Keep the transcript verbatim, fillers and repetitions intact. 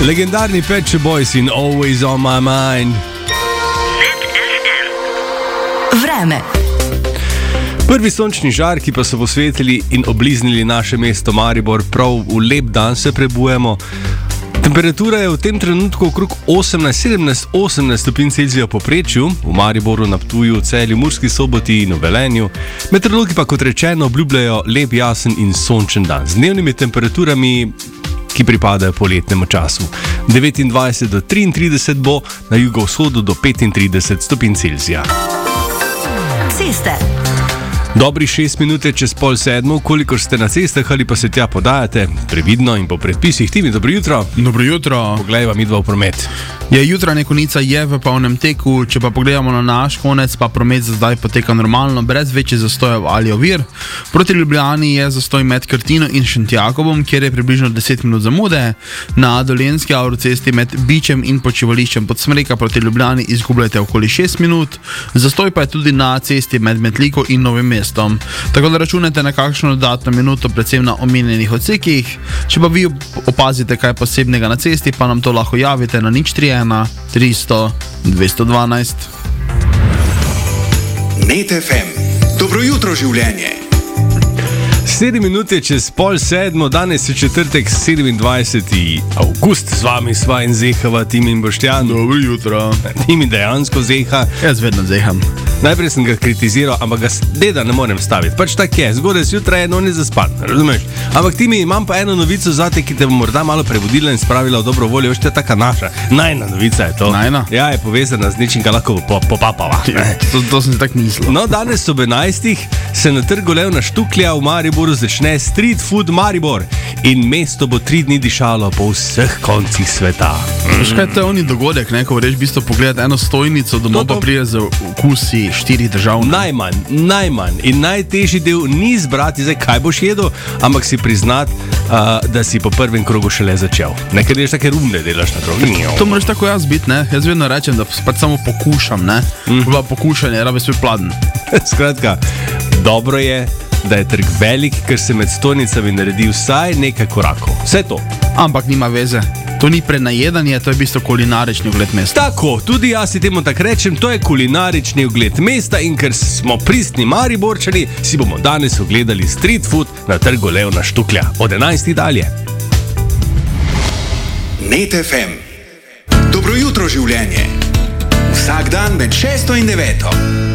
Legendarni Pet Shop Boys in Always on my mind. Vreme. Prvi sončni žarki pa so posvetili in obliznili naše mesto Maribor. Prav v lep dan se prebujemo. Temperatura je v tem trenutku okrog osemnajst, sedemnajst, osemnajst stopinj Celzija v povprečju, v Mariboru, na Ptuju, Celju, Murski Soboti in v Velenju. Meteorologi pa, kot rečeno, obljubljajo lep, jasen in sončen dan z dnevnimi temperaturami, ki pripadajo poletnemu času. devetindvajset do triintrideset bo, na jugovzhodu do petintrideset stopinj Celzija. Ceste. Dobri šest minut je čez pol sedmo, kolikor ste na cestah ali pa se tja podajate, previdno in po predpisih. Timi, dobro jutro. Dobro jutro. Poglejva midva v promet. Je jutranja konica je v polnem teku, če pa pogledamo na naš konec, pa promet za zdaj poteka normalno, brez večjih zastojev ali ovir. Proti Ljubljani je zastoj med Krtino in Šentjakobom, kjer je približno deset minut zamude. Na Dolenjski avtocesti med Bičem in počivališčem Podsmreka proti Ljubljani izgubljate okoli šest minut, zastoj pa je tudi na cesti med Metliko in Novim mestom. Tako da računate na kakšno dodatno minuto, predvsem na omenjenih odsekih. Če pa vi opazite kaj posebnega na cesti, pa nam to lahko javite na nič tri ena tristo dvesto dvanajst. Net F M. Dobro jutro, življenje. sedem minut je čez pol sedmo, danes je četrtek, sedemindvajseti avgust, z vami sva in zehava Tim in Boštjan. Dobro jutro. Tim dejansko zeha. Jaz vedno zeham. Najprej sem ga kritiziral, ampak ga deda ne morem staviti. Pač tak je, zgodaj zjutraj je, no ni zaspan, razumeš? Ampak Timi, imam pa eno novico zate, ki te bo morda malo prebudila in spravila v dobro voljo, veš, to je taka naša. Najna novica je to. Najna? Ja, je povezana z nečim, kar lahko popapava. To, to sem si tak mislil. No, danes ob enajstih se na trgu Levna Štuklja v Mariboru začne Street Food Maribor in mesto bo tri dni dišalo po vseh koncih sveta. Veš kaj, to je oni dogodek, ne, ko greš v bistvu pogledati eno stojnico, domov pa prije za vkusi štirih držav. Najmanj, najmanj in najtežji del ni zbrati, zdaj kaj boš jedel, ampak si priznati, uh, da si po prvem krogu šele začel. Nekaj delaš take rumne, delaš na krogu. To moraš tako jaz biti, ne? Jaz vedno rečem, da pač samo pokušam, ne? Mm. Pa pokušanje, rabe svoj pladen. Skratka, dobro je, da je trg velik, ker se med stojnicami naredi vsaj nekaj korakov. Vse to. Ampak nima veze. To ni prenajedanje, to je v bistvu kulinarični ogled mesta. Tako, tudi jaz si temu tak rečem, to je kulinarični ogled mesta in ker smo pristni Mariborčani, si bomo danes ogledali street food na trgu Levna Štuklja. Od enajstih dalje. Net F M. Dobro jutro, življenje. Vsak dan med šesto in deveto.